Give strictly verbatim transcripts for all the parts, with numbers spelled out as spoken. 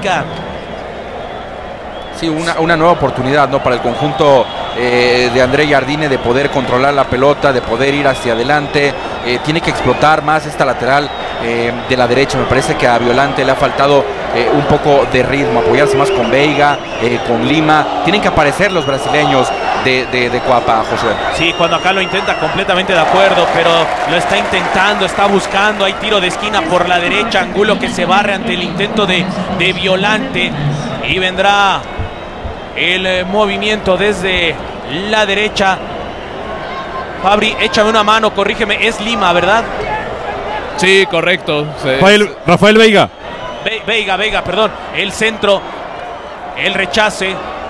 América. Sí, una, una nueva oportunidad, ¿no?, para el conjunto eh, de André Jardine de poder controlar la pelota, de poder ir hacia adelante. Eh, tiene que explotar más esta lateral eh, de la derecha. Me parece que a Violante le ha faltado eh, un poco de ritmo, apoyarse más con Veiga, eh, con Lima. Tienen que aparecer los brasileños de, de, de Cuapa, José. Sí, cuando acá lo intenta, completamente de acuerdo, pero lo está intentando, está buscando. Hay tiro de esquina por la derecha, Angulo que se barre ante el intento de, de Violante, y vendrá el eh, movimiento desde la derecha. Fabri, échame una mano, corrígeme, es Lima, ¿verdad? Sí, correcto. Sí. Rafael, Rafael Veiga. Ve, Veiga, Veiga, perdón. El centro, el rechace.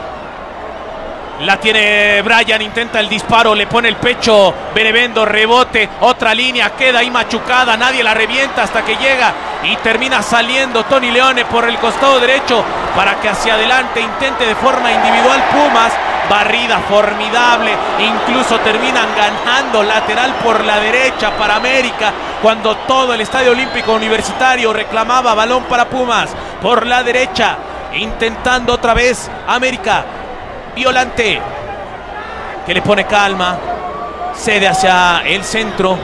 La tiene Brian, intenta el disparo, le pone el pecho Benevendo, rebote, otra línea, queda ahí machucada, nadie la revienta hasta que llega y termina saliendo Tony Leone por el costado derecho para que hacia adelante intente de forma individual Pumas. Barrida formidable, incluso terminan ganando lateral por la derecha para América, cuando todo el Estadio Olímpico Universitario reclamaba balón para Pumas. Por la derecha, intentando otra vez América. Violante, que le pone calma, cede hacia el centro.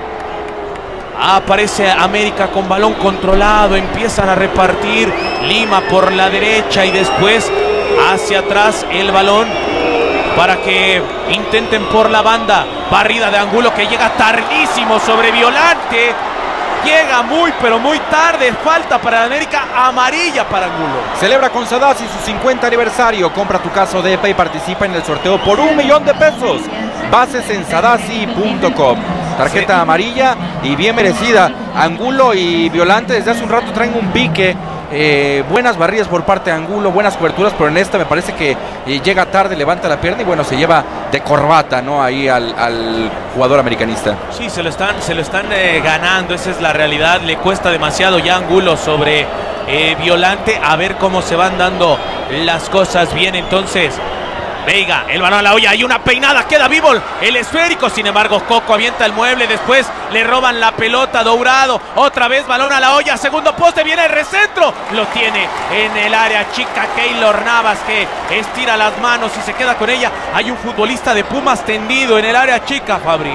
Aparece América con balón controlado, empiezan a repartir. Lima por la derecha y después hacia atrás el balón para que intenten por la banda. Barrida de Angulo que llega tardísimo sobre Violante. Llega muy pero muy tarde, falta para América, amarilla para Angulo. Celebra con Sadasi su cincuenta aniversario. Compra tu casa O D P y participa en el sorteo por un millón de pesos. Bases en sadasi punto com. Tarjeta sí. amarilla y bien merecida. Angulo y Violante desde hace un rato traen un pique. Eh, buenas barridas por parte de Angulo, buenas coberturas, pero en esta me parece que eh, llega tarde, levanta la pierna y bueno, se lleva de corbata, ¿no?, ahí al, al jugador americanista. Sí, se lo están, se lo están eh, ganando, esa es la realidad. Le cuesta demasiado ya Angulo sobre eh, Violante. A ver cómo se van dando las cosas. Bien, entonces Veiga, el balón a la olla, hay una peinada, queda vivo el esférico, sin embargo Coco avienta el mueble, después le roban la pelota, Dourado, otra vez balón a la olla, segundo poste, viene el recentro, lo tiene en el área chica Keylor Navas, que estira las manos y se queda con ella. Hay un futbolista de Pumas tendido en el área chica, Fabri.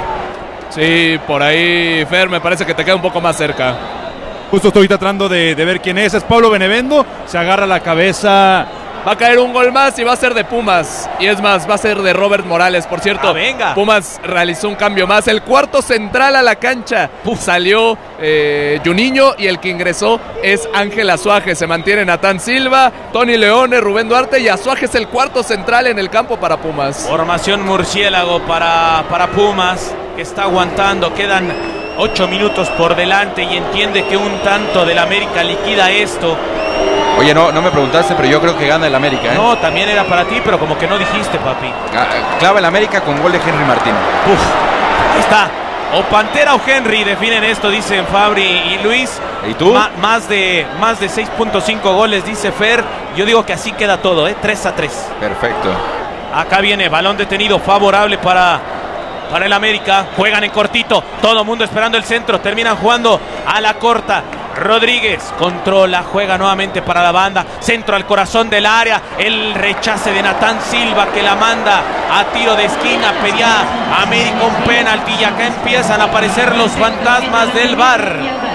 Sí, por ahí, Fer, me parece que te queda un poco más cerca. Justo estoy tratando de, de ver quién es, es Pablo Benevendo, se agarra la cabeza. Va a caer un gol más y va a ser de Pumas. Y es más, va a ser de Robert Morales. Por cierto, ah, venga. Pumas realizó un cambio más. El cuarto central a la cancha. Uf. Salió eh, Juninho y el que ingresó es Ángel Azuaje. Se mantiene Natán Silva, Tony Leone, Rubén Duarte y Azuaje es el cuarto central en el campo para Pumas. Formación murciélago para, para Pumas, que está aguantando. Quedan ocho minutos por delante y entiende que un tanto del América liquida esto. Oye, no, no me preguntaste, pero yo creo que gana el América, ¿eh? No, también era para ti, pero como que no dijiste, papi. Clava el América con gol de Henry Martín. Uf, ahí está. O Pantera o Henry definen esto, dicen Fabri y Luis. ¿Y tú? Ma más de, más de seis punto cinco goles, dice Fer. Yo digo que así queda todo, ¿eh? tres a tres. Perfecto. Acá viene balón detenido favorable para, para el América. Juegan en cortito, todo mundo esperando el centro. Terminan jugando a la corta. Rodríguez controla, juega nuevamente para la banda, centro al corazón del área, el rechace de Natán Silva que la manda a tiro de esquina, pedía a América un penalti y acá empiezan a aparecer los fantasmas del V A R.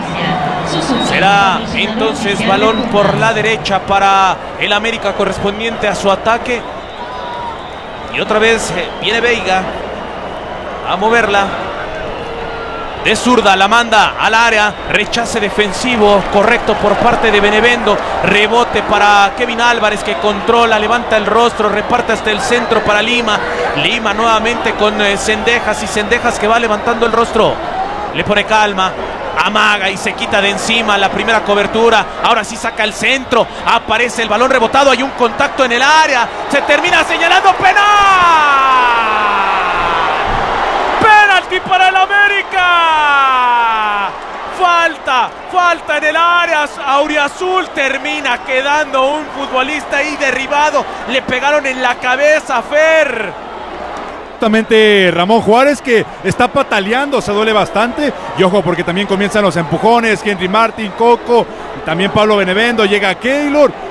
Será entonces balón por la derecha para el América correspondiente a su ataque. Y otra vez viene Veiga a moverla. De zurda la manda al área, rechace defensivo correcto por parte de Benevendo, rebote para Kevin Álvarez que controla, levanta el rostro, reparte hasta el centro para Lima, Lima nuevamente con eh, Cendejas y Cendejas que va levantando el rostro, le pone calma, amaga y se quita de encima la primera cobertura, ahora sí saca el centro, aparece el balón rebotado, hay un contacto en el área, se termina señalando penal. ¡Penalti para el América! Falta, falta en el área. Auriazul termina quedando un futbolista ahí derribado. Le pegaron en la cabeza, Fer. Justamente Ramón Juárez, que está pataleando, se duele bastante. Y ojo, porque también comienzan los empujones. Henry Martín, Coco, y también Pablo Benevendo, llega Keylor.